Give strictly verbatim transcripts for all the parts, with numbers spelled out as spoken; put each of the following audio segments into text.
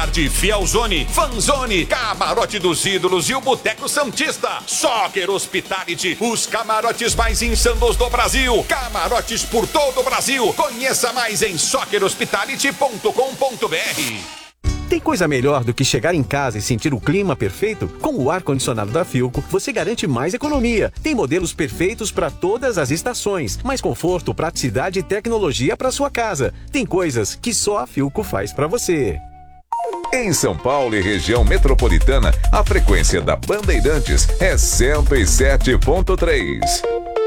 De Fielzone, Fanzone, Camarote dos Ídolos e o Boteco Santista. Soccer Hospitality, os camarotes mais insanos do Brasil. Camarotes por todo o Brasil. Conheça mais em soccer hospitality ponto com ponto br. Tem coisa melhor do que chegar em casa e sentir o clima perfeito? Com o ar-condicionado da Philco, você garante mais economia. Tem modelos perfeitos para todas as estações, mais conforto, praticidade e tecnologia para sua casa. Tem coisas que só a Philco faz para você. Em São Paulo e região metropolitana, a frequência da Bandeirantes é cento e sete ponto três.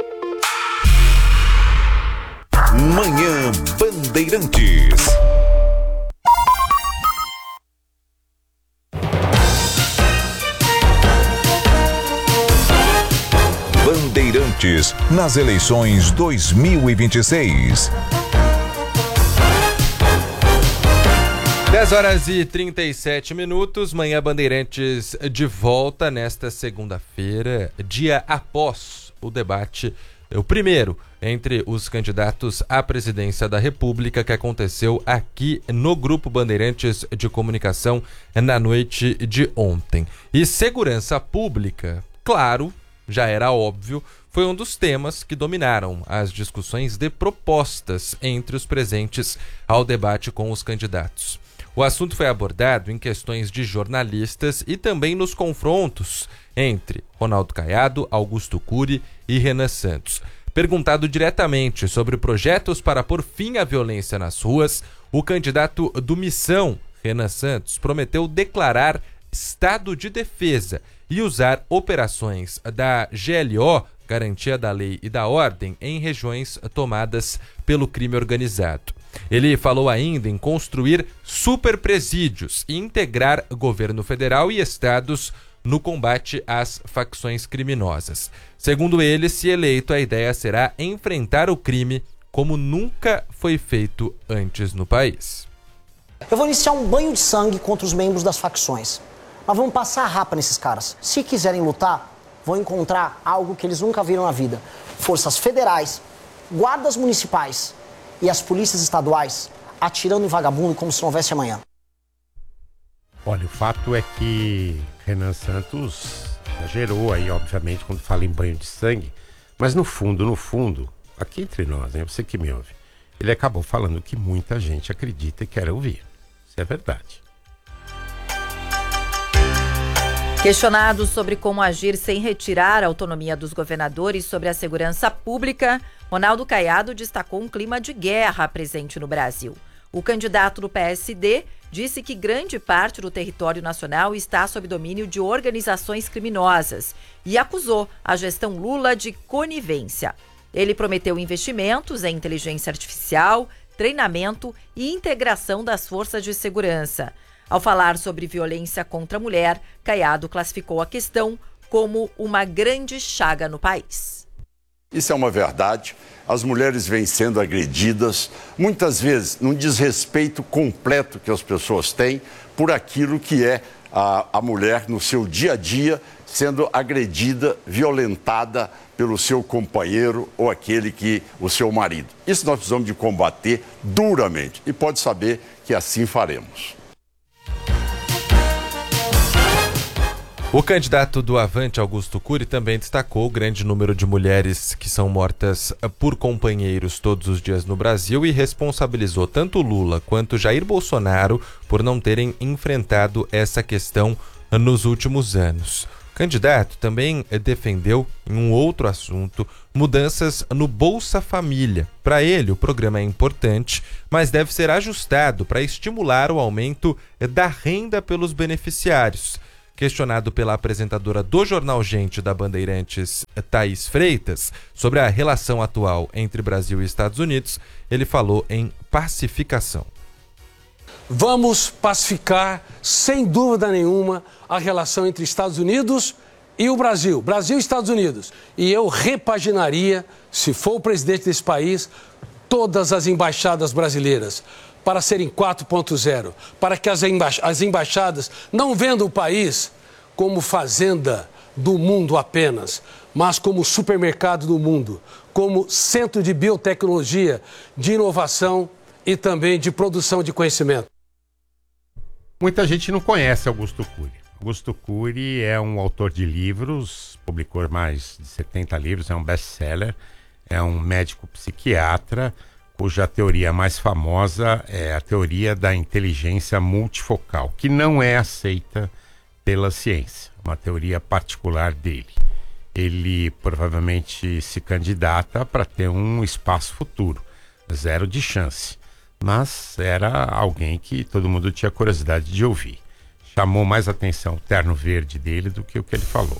Manhã Bandeirantes. Bandeirantes nas eleições dois mil e vinte e seis. dez horas e trinta e sete minutos, Manhã Bandeirantes de volta nesta segunda-feira, dia após o debate, o primeiro entre os candidatos à presidência da República, que aconteceu aqui no Grupo Bandeirantes de Comunicação na noite de ontem. E segurança pública, claro, já era óbvio, foi um dos temas que dominaram as discussões de propostas entre os presentes ao debate com os candidatos. O assunto foi abordado em questões de jornalistas e também nos confrontos entre Ronaldo Caiado, Augusto Cury e Renan Santos. Perguntado diretamente sobre projetos para pôr fim à violência nas ruas, o candidato do Missão, Renan Santos, prometeu declarar estado de defesa e usar operações da G L O, Garantia da Lei e da Ordem, em regiões tomadas pelo crime organizado. Ele falou ainda em construir superpresídios e integrar governo federal e estados no combate às facções criminosas. Segundo ele, se eleito, a ideia será enfrentar o crime como nunca foi feito antes no país. Eu vou iniciar um banho de sangue contra os membros das facções. Nós vamos passar a rapa nesses caras. Se quiserem lutar, vão encontrar algo que eles nunca viram na vida. Forças federais, guardas municipais e as polícias estaduais atirando em vagabundo como se não houvesse amanhã. Olha, o fato é que Renan Santos exagerou aí, obviamente, quando fala em banho de sangue, mas no fundo, no fundo, aqui entre nós, né, você que me ouve, ele acabou falando que muita gente acredita e quer ouvir. Isso é verdade. Questionado sobre como agir sem retirar a autonomia dos governadores sobre a segurança pública, Ronaldo Caiado destacou um clima de guerra presente no Brasil. O candidato do P S D disse que grande parte do território nacional está sob domínio de organizações criminosas e acusou a gestão Lula de conivência. Ele prometeu investimentos em inteligência artificial, treinamento e integração das forças de segurança. Ao falar sobre violência contra a mulher, Caiado classificou a questão como uma grande chaga no país. Isso é uma verdade. As mulheres vêm sendo agredidas, muitas vezes num desrespeito completo que as pessoas têm por aquilo que é a, a mulher no seu dia a dia, sendo agredida, violentada pelo seu companheiro ou aquele que o seu marido. Isso nós precisamos de combater duramente e pode saber que assim faremos. O candidato do Avante, Augusto Cury, também destacou o grande número de mulheres que são mortas por companheiros todos os dias no Brasil e responsabilizou tanto Lula quanto Jair Bolsonaro por não terem enfrentado essa questão nos últimos anos. O candidato também defendeu, em um outro assunto, mudanças no Bolsa Família. Para ele, o programa é importante, mas deve ser ajustado para estimular o aumento da renda pelos beneficiários. Questionado pela apresentadora do Jornal Gente da Bandeirantes, Thaís Freitas, sobre a relação atual entre Brasil e Estados Unidos, ele falou em pacificação. Vamos pacificar, sem dúvida nenhuma, a relação entre Estados Unidos e o Brasil. Brasil e Estados Unidos. E eu repaginaria, se for o presidente desse país, todas as embaixadas brasileiras para serem quatro ponto zero, para que as, emba- as embaixadas não vendam o país como fazenda do mundo apenas, mas como supermercado do mundo, como centro de biotecnologia, de inovação e também de produção de conhecimento. Muita gente não conhece Augusto Cury. Augusto Cury é um autor de livros, publicou mais de setenta livros, é um best-seller, é um médico psiquiatra, cuja teoria mais famosa é a teoria da inteligência multifocal, que não é aceita pela ciência, uma teoria particular dele. Ele provavelmente se candidata para ter um espaço futuro, zero de chance, mas era alguém que todo mundo tinha curiosidade de ouvir. Chamou mais atenção o terno verde dele do que o que ele falou.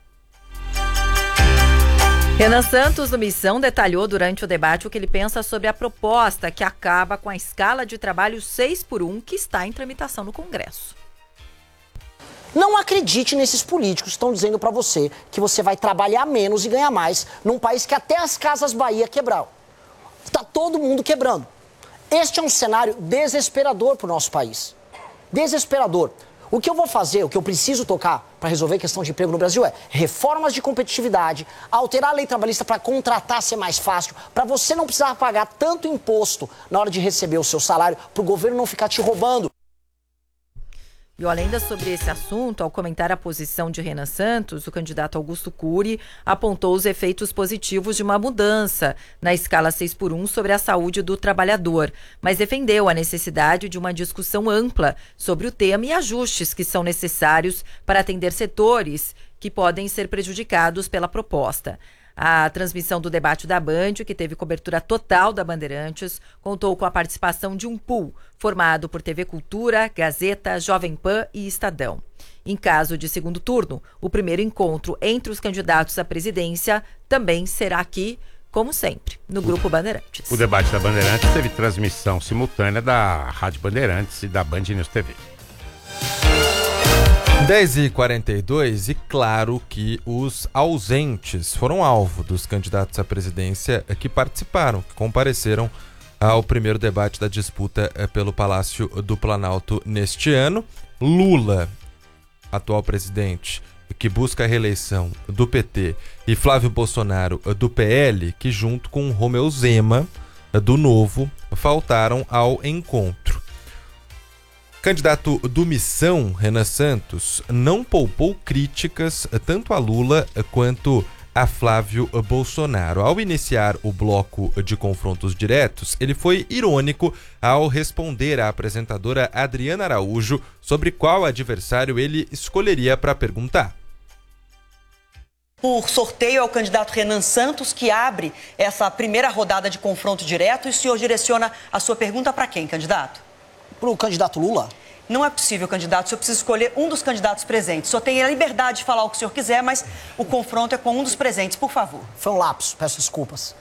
Renan Santos, do Missão, detalhou durante o debate o que ele pensa sobre a proposta que acaba com a escala de trabalho seis por um que está em tramitação no Congresso. Não acredite nesses políticos que estão dizendo para você que você vai trabalhar menos e ganhar mais num país que até as Casas Bahia quebraram. Está todo mundo quebrando. Este é um cenário desesperador para o nosso país. Desesperador. O que eu vou fazer, o que eu preciso tocar para resolver a questão de emprego no Brasil é reformas de competitividade, alterar a lei trabalhista para contratar ser mais fácil, para você não precisar pagar tanto imposto na hora de receber o seu salário, para o governo não ficar te roubando. E além da sobre esse assunto, ao comentar a posição de Renan Santos, o candidato Augusto Cury apontou os efeitos positivos de uma mudança na escala seis por um sobre a saúde do trabalhador, mas defendeu a necessidade de uma discussão ampla sobre o tema e ajustes que são necessários para atender setores que podem ser prejudicados pela proposta. A transmissão do debate da Band, que teve cobertura total da Bandeirantes, contou com a participação de um pool formado por T V Cultura, Gazeta, Jovem Pan e Estadão. Em caso de segundo turno, o primeiro encontro entre os candidatos à presidência também será aqui, como sempre, no Grupo Bandeirantes. O debate da Bandeirantes teve transmissão simultânea da Rádio Bandeirantes e da Band News T V. dez e quarenta e dois e claro que os ausentes foram alvo dos candidatos à presidência que participaram, que compareceram ao primeiro debate da disputa pelo Palácio do Planalto neste ano. Lula, atual presidente, que busca a reeleição do P T, e Flávio Bolsonaro, do P L, que junto com Romeu Zema, do Novo, faltaram ao encontro. Candidato do Missão, Renan Santos, não poupou críticas tanto a Lula quanto a Flávio Bolsonaro. Ao iniciar o bloco de confrontos diretos, ele foi irônico ao responder à apresentadora Adriana Araújo sobre qual adversário ele escolheria para perguntar. Por sorteio é o candidato Renan Santos que abre essa primeira rodada de confronto direto, e o senhor direciona a sua pergunta para quem, candidato? Para o candidato Lula? Não é possível, candidato. O senhor precisa escolher um dos candidatos presentes. O senhor tem a liberdade de falar o que o senhor quiser, mas o confronto é com um dos presentes, por favor. Foi um lapso, peço desculpas.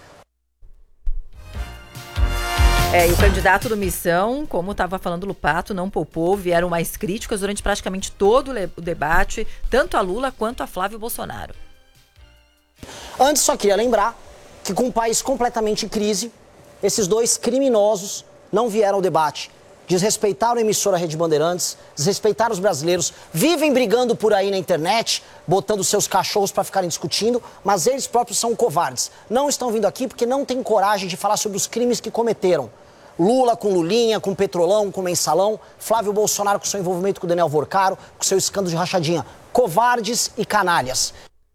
É, e o candidato do Missão, como estava falando o Lupato, não poupou, vieram mais críticas durante praticamente todo o debate, tanto a Lula quanto a Flávio Bolsonaro. Antes, só queria lembrar que com um país completamente em crise, esses dois criminosos não vieram ao debate. Desrespeitaram a emissora Rede Bandeirantes, desrespeitaram os brasileiros, vivem brigando por aí na internet, botando seus cachorros para ficarem discutindo, mas eles próprios são covardes. Não estão vindo aqui porque não têm coragem de falar sobre os crimes que cometeram. Lula com Lulinha, com Petrolão, com Mensalão, Flávio Bolsonaro com seu envolvimento com o Daniel Vorcaro, com seu escândalo de rachadinha. Covardes e canalhas.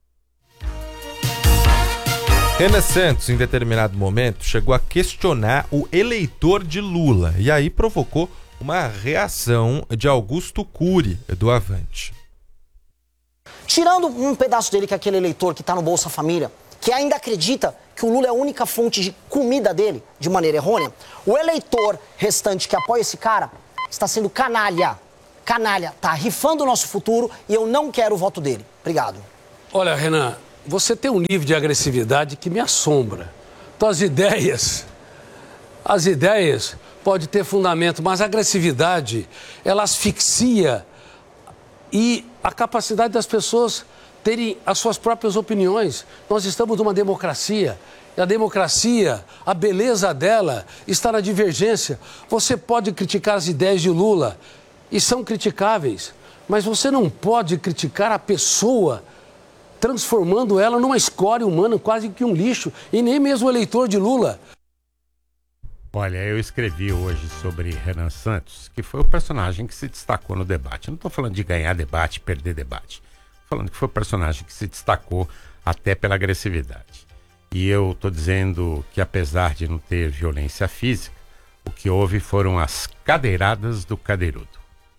Renan Santos, em determinado momento, chegou a questionar o eleitor de Lula e aí provocou uma reação de Augusto Cury, do Avante. Tirando um pedaço dele, que é aquele eleitor que está no Bolsa Família, que ainda acredita que o Lula é a única fonte de comida dele, de maneira errônea, o eleitor restante que apoia esse cara está sendo canalha. Canalha, tá rifando o nosso futuro e eu não quero o voto dele. Obrigado. Olha, Renan, você tem um nível de agressividade que me assombra. Então, as ideias, as ideias podem ter fundamento, mas a agressividade, ela asfixia e a capacidade das pessoas terem as suas próprias opiniões. Nós estamos numa democracia. E a democracia, a beleza dela está na divergência. Você pode criticar as ideias de Lula, e são criticáveis, mas você não pode criticar a pessoa, transformando ela numa escória humana, quase que um lixo, e nem mesmo o eleitor de Lula. Olha, eu escrevi hoje sobre Renan Santos, que foi o personagem que se destacou no debate. Eu não estou falando de ganhar debate, perder debate. Estou falando que foi o personagem que se destacou até pela agressividade. E eu estou dizendo que, apesar de não ter violência física, o que houve foram as cadeiradas do cadeirudo.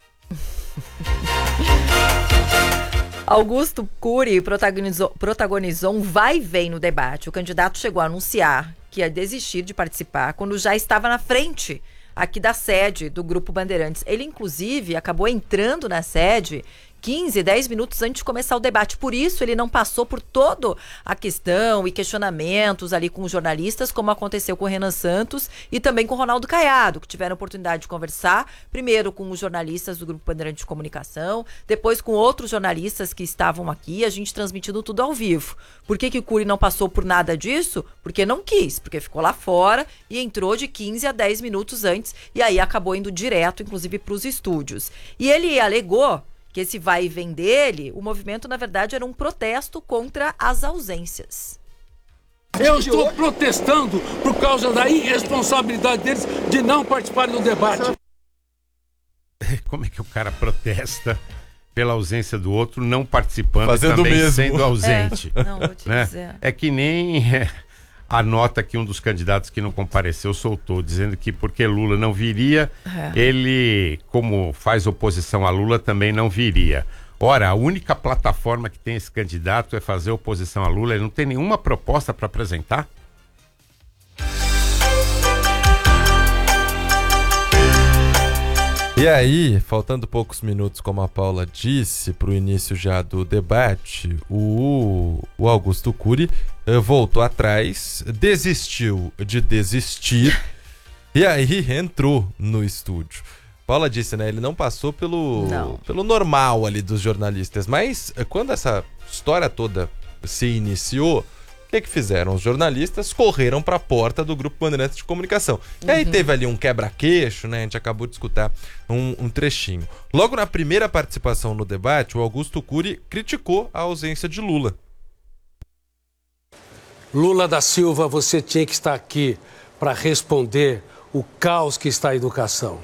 Augusto Cury protagonizou, protagonizou um vai e vem no debate. O candidato chegou a anunciar que ia desistir de participar quando já estava na frente aqui da sede do Grupo Bandeirantes. Ele, inclusive, acabou entrando na sede quinze, dez minutos antes de começar o debate. Por isso, ele não passou por toda a questão e questionamentos ali com os jornalistas, como aconteceu com o Renan Santos e também com o Ronaldo Caiado, que tiveram a oportunidade de conversar, primeiro com os jornalistas do Grupo Bandeirantes de Comunicação, depois com outros jornalistas que estavam aqui, a gente transmitindo tudo ao vivo. Por que que o Cury não passou por nada disso? Porque não quis, porque ficou lá fora e entrou de quinze a dez minutos antes e aí acabou indo direto, inclusive, para os estúdios. E ele alegou que esse vai e vem dele, o movimento, na verdade, era um protesto contra as ausências. Eu estou protestando por causa da irresponsabilidade deles de não participarem do debate. Como é que o cara protesta pela ausência do outro, não participando Fazendo e também mesmo. sendo ausente? É, não, vou te né? dizer. É que nem é, a nota que um dos candidatos que não compareceu soltou, dizendo que porque Lula não viria, É. ele, como faz oposição a Lula, também não viria. Ora, a única plataforma que tem esse candidato é fazer oposição a Lula, ele não tem nenhuma proposta para apresentar? E aí, faltando poucos minutos, como a Paula disse, para o início já do debate, o, o Augusto Cury eh, voltou atrás, desistiu de desistir e aí entrou no estúdio. Paula disse, né, ele não passou pelo, Não. pelo normal ali dos jornalistas, mas eh, quando essa história toda se iniciou, o que que fizeram? Os jornalistas correram para a porta do Grupo Bandeirantes de Comunicação. E aí teve ali um quebra-queixo, né? A gente acabou de escutar um, um trechinho. Logo na primeira participação no debate, o Augusto Cury criticou a ausência de Lula. Lula da Silva, você tinha que estar aqui para responder o caos que está a educação.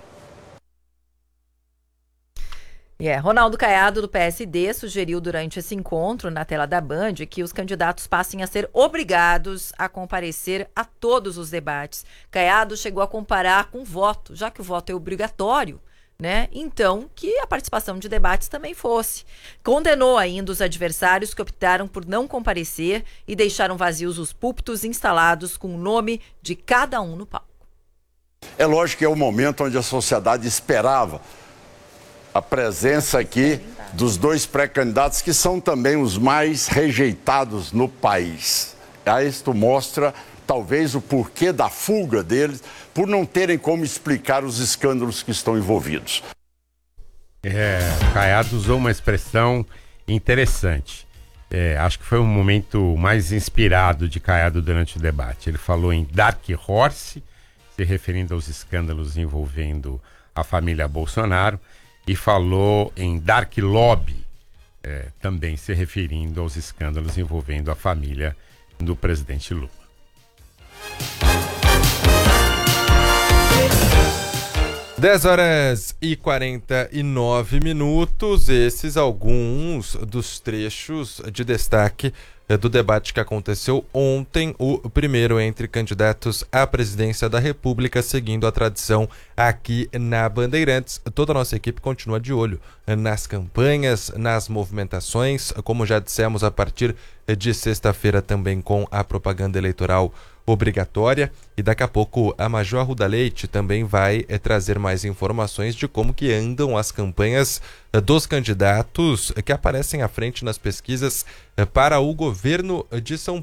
E é, Ronaldo Caiado, do P S D, sugeriu durante esse encontro na tela da Band que os candidatos passem a ser obrigados a comparecer a todos os debates. Caiado chegou a comparar com voto, já que o voto é obrigatório, né? Então, que a participação de debates também fosse. Condenou ainda os adversários que optaram por não comparecer e deixaram vazios os púlpitos instalados com o nome de cada um no palco. É lógico que é o momento onde a sociedade esperava a presença aqui dos dois pré-candidatos que são também os mais rejeitados no país. A isto mostra talvez o porquê da fuga deles, por não terem como explicar os escândalos que estão envolvidos. É, Caiado usou uma expressão interessante. É, acho que foi o momento mais inspirado de Caiado durante o debate. Ele falou em Dark Horse, se referindo aos escândalos envolvendo a família Bolsonaro, e falou em Dark Lobby, é, também se referindo aos escândalos envolvendo a família do presidente Lula. dez horas e quarenta e nove minutos, esses alguns dos trechos de destaque eh, do debate que aconteceu ontem, o primeiro entre candidatos à presidência da República, seguindo a tradição aqui na Bandeirantes. Toda a nossa equipe continua de olho nas campanhas, nas movimentações, como já dissemos, a partir de sexta-feira também com a propaganda eleitoral obrigatória, e daqui a pouco a Major Arruda Leite também vai é, trazer mais informações de como que andam as campanhas é, dos candidatos é, que aparecem à frente nas pesquisas é, para o governo de São